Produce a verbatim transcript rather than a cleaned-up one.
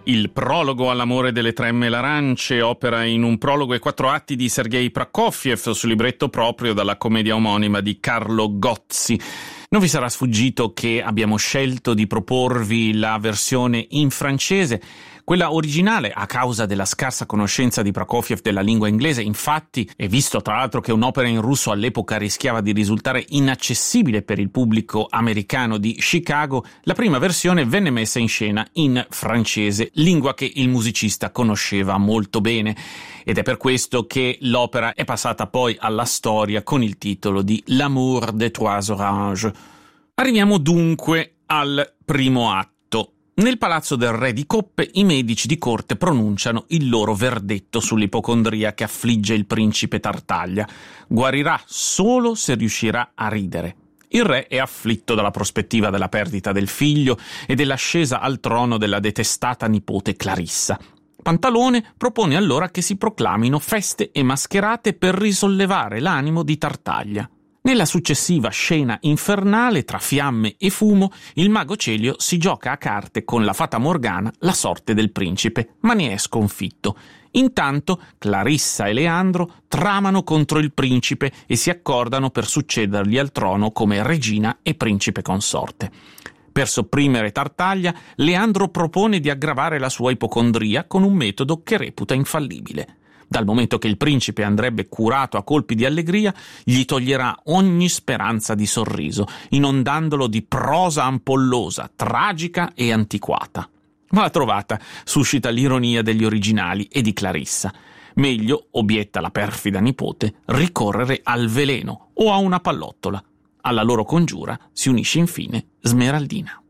Il prologo all'amore delle Tremme e l'Arance, opera in un prologo e quattro atti di Sergei Prokofiev, su libretto proprio dalla commedia omonima di Carlo Gozzi. Non vi sarà sfuggito che abbiamo scelto di proporvi la versione in francese. Quella originale, a causa della scarsa conoscenza di Prokofiev della lingua inglese, infatti, e visto tra l'altro che un'opera in russo all'epoca rischiava di risultare inaccessibile per il pubblico americano di Chicago, la prima versione venne messa in scena in francese, lingua che il musicista conosceva molto bene. Ed è per questo che l'opera è passata poi alla storia con il titolo di L'amour des trois oranges. Arriviamo dunque al primo atto. Nel palazzo del re di coppe i medici di corte pronunciano il loro verdetto sull'ipocondria che affligge il principe Tartaglia. Guarirà solo se riuscirà a ridere. Il re è afflitto dalla prospettiva della perdita del figlio e dell'ascesa al trono della detestata nipote Clarissa. Pantalone propone allora che si proclamino feste e mascherate per risollevare l'animo di Tartaglia. Nella successiva scena infernale, tra fiamme e fumo, il mago Celio si gioca a carte con la fata Morgana la sorte del principe, ma ne è sconfitto. Intanto Clarissa e Leandro tramano contro il principe e si accordano per succedergli al trono come regina e principe consorte. Per sopprimere Tartaglia, Leandro propone di aggravare la sua ipocondria con un metodo che reputa infallibile. Dal momento che il principe andrebbe curato a colpi di allegria, gli toglierà ogni speranza di sorriso, inondandolo di prosa ampollosa, tragica e antiquata. Ma la trovata suscita l'ironia degli originali e di Clarissa. Meglio, obietta la perfida nipote, ricorrere al veleno o a una pallottola. Alla loro congiura si unisce infine Smeraldina.